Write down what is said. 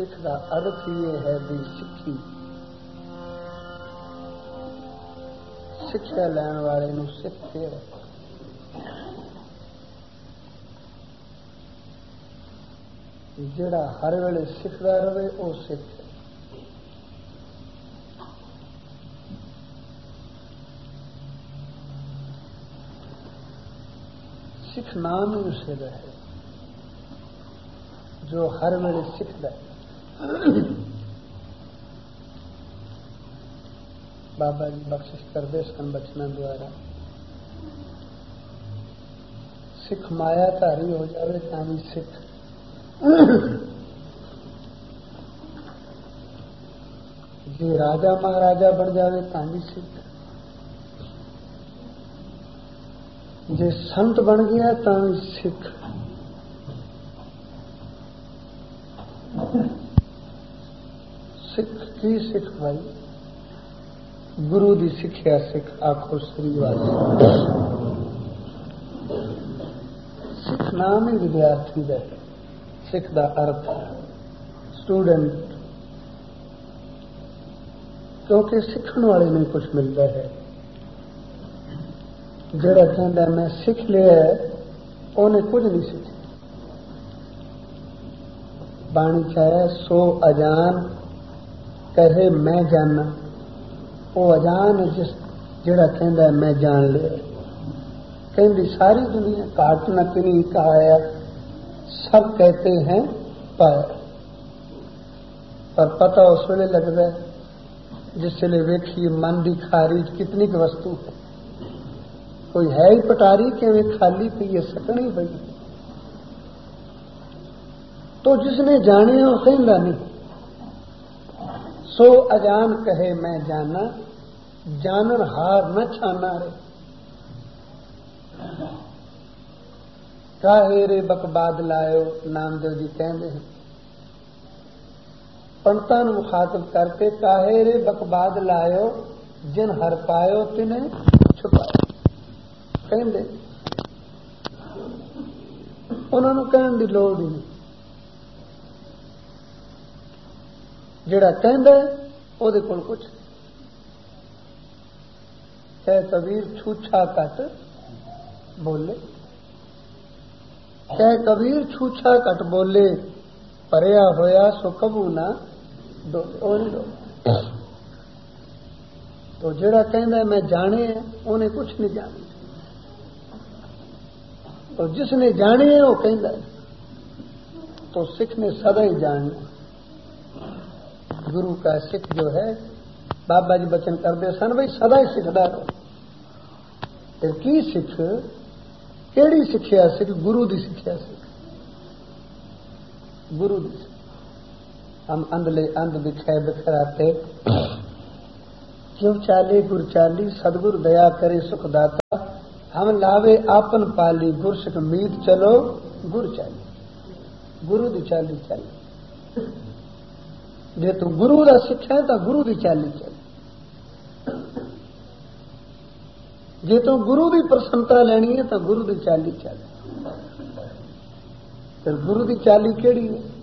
सिख का अर्थ ये है भी सिक्खी सिक्ख्या लैण वाले नूं सिख कहे। जिहड़ा हर वेले सिखदा रहे वो सिख है। सिख नाम ही उसे है जो हर वेले सिखदा है। बाबा जी बख्शिश करदे सन बचना द्वारा सिख माया धारी हो जावे तां भी सिख, जे राजा महाराजा बन जावे तां भी सिख, जे संत बन गया तां भी सिख। सिख की सिख भाई गुरु दी सिक्ख्या सिख आखो श्रीवासी। सिख नाम ही विद्यार्थी का है। सिख का अर्थ स्टूडेंट, क्योंकि सीखने वाले में कुछ मिलता है। जिहड़ा कहता मैं सीख लिया उन्हें कुछ नहीं सीखा। बाणी चाहे सो अजान कहे मैं जाना, वो अजान है जिहड़ा कहता मैं जान लिया। कहती सारी दुनिया काट न किनी कहाया, सब कहते हैं पाया। पर पता उस वेले लगता है जिसले वेखिए मन की खारिज कितनी की वस्तु है। कोई है ही पटारी कि वे खाली पी है सकनी पई। तो जिसने जाने वो कहता नहीं। सो अजान कहे मैं जाना, जानन हार न छाना रे। काहे रे बकबाद लायो, नामदेव जी कहते हैं पंडितां नूं मुखातब करके, काहे रे बकबाद लायो जिन हर पायो तिन्हें छुपायो। कहते उन्होंने कहने की लोड़ ही नहीं। जिहड़ा कहंदा ओहदे कोल कुछ कह कबीर छूछा कट बोले, कह कबीर छूछा कट बोले, परया होया सो कबू ना डोले। तो जिहड़ा कहंदा मैं जाने उन्हें कुछ नहीं जाने। तो जिसने जाने वो कहंदा तो सिख ने सदा ही जाने। गुरु का सिख जो है बाबा जी बचन करते सन भाई सदा ही सिखदा रहो। फिर की सिख केड़ी सिक्ख्या सिख? गुरु दी सिक्ख्या सिख। गुरु दी सिख। हम अंधले अंध बिखै बिखराते, क्यों चाले गुर चाली, सदगुरु दया करे सुख दाता। हम लावे आपन पाली, गुर सिख मीत चलो गुर चाली। गुरु दी चाली चल। जे तू गुरु का सिक्ख्या तो गुरु की चाली चल। जे तू गुरु की प्रसन्नता लेनी है तो गुरु की चाली चल। फिर गुरु की चाली केड़ी है?